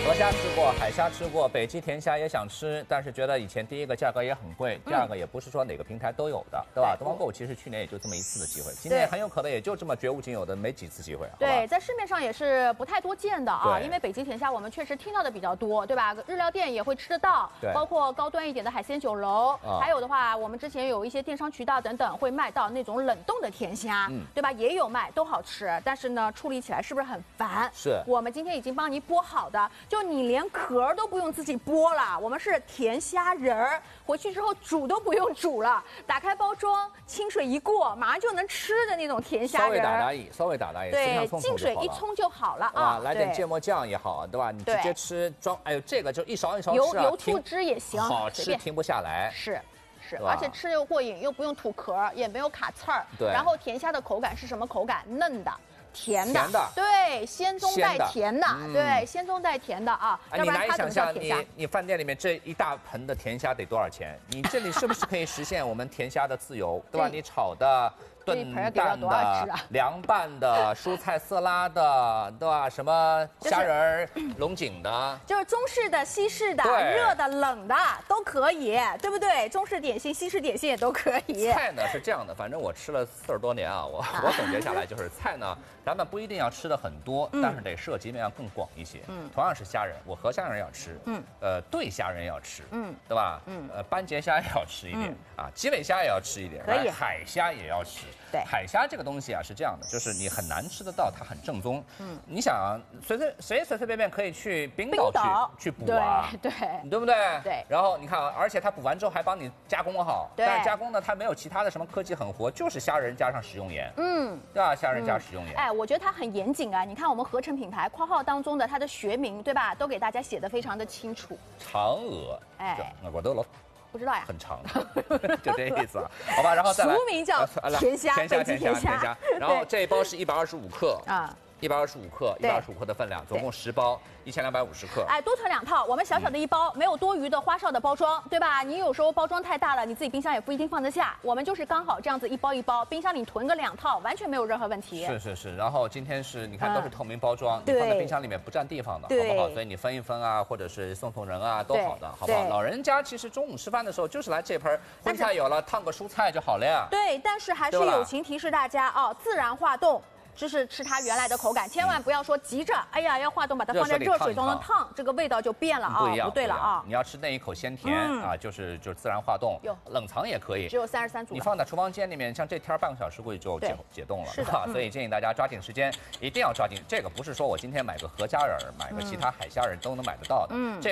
河虾吃过，海虾吃过，北极甜虾也想吃，但是觉得以前第一个价格也很贵，第二个也不是说哪个平台都有的，对吧？东方购物其实去年也就这么一次的机会，今年很有可能也就这么绝无仅有的没几次机会。 对，在市面上也是不太多见的啊，因为北极甜虾我们确实听到的比较多，对吧？日料店也会吃得到，包括高端一点的海鲜酒楼，还有的话，我们之前有一些电商渠道等等会卖到那种冷冻的甜虾，对吧？也有卖，都好吃，但是呢，处理起来是不是很烦？ 是。 我们今天已经帮你剥好的，就你连壳都不用自己剥了，我们是甜虾仁儿，回去之后煮都不用煮了，打开包装，清水一过，马上就能吃的那种甜虾仁。 稍微打打对，净水一冲就好了啊。 来点芥末酱也好，对吧？你直接吃装，哎呦，这个就一勺一勺吃啊， 油醋汁也行， 好吃停不下来。 是，而且吃又过瘾，又不用吐壳，也没有卡刺儿。 对。 然后甜虾的口感是什么口感？嫩的。甜的，对，鲜中带甜的，对，鲜中带甜的啊。 你难以想象，你饭店里面这一大盆的甜虾得多少钱？你这里是不是可以实现我们甜虾的自由，对吧？你炒的、炖蛋的、凉拌的、蔬菜色拉的，对吧？什么虾仁儿、龙井的， 就是中式的、西式的、热的、冷的都可以，对不对？中式点心、西式点心也都可以。 菜呢是这样的，反正我吃了40多年啊，我总结下来就是菜呢。咱们不一定要吃的很多，但是得涉及面要更广一些。同样是虾仁，我河虾仁要吃，对虾仁要吃，对吧？斑节虾也要吃一点啊，鸡尾虾也要吃一点， 可以， 海虾也要吃。 对， 海虾这个东西啊是这样的，就是你很难吃得到，它很正宗。你想谁随便可以去冰岛去捕啊？对不对？ 对。 然后你看，而且它捕完之后还帮你加工好，但是加工呢它没有其他的什么科技狠活，就是虾仁加上食用盐，对吧？虾仁加食用盐。 哎，我觉得它很严谨啊！你看我们合成品牌括号当中的它的学名，对吧？都给大家写得非常的清楚。 嫦娥，哎，我都老不知道呀， 很长，就这意思啊，好吧，然后再来， 俗名叫甜虾，甜虾， 然后这一包是125克啊。125克，125克的分量，总共10包，1250克。 哎，多囤2套，我们小小的一包，没有多余的花哨的包装，对吧？你有时候包装太大了，你自己冰箱也不一定放得下。我们就是刚好这样子一包一包，冰箱里囤个2套，完全没有任何问题。 是。然后今天是你看都是透明包装，你放在冰箱里面不占地方的，好不好？所以你分一分啊，或者是送人啊，都好的，好不好？老人家其实中午吃饭的时候就是来这盆荤菜有了，烫个蔬菜就好了呀。 对，但是还是友情提示大家哦，自然化冻。就是吃它原来的口感，千万不要说急着，哎呀要化冻把它放在热水中烫，这个味道就变了啊，不对了啊！ 你要吃那一口鲜甜啊，就是自然化冻，冷藏也可以， 只有33组。 你放在厨房间里面，像这天半个小时估计就解冻了，是吧？所以建议大家抓紧时间，一定要抓紧。这个不是说我今天买个河虾仁，买个其他海虾仁都能买得到的，